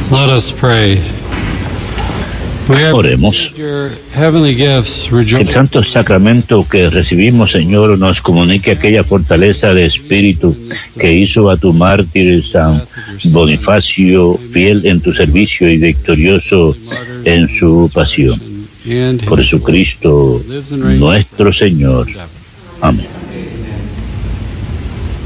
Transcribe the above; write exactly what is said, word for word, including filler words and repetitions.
Let us pray. We have Oremos. your heavenly gifts, Que el rejoice. santo sacramento que recibimos, Señor, nos comunique aquella fortaleza de espíritu que hizo a tu mártir San Bonifacio fiel en tu servicio y victorioso en su pasión. And Por Jesucristo nuestro Señor. Amén.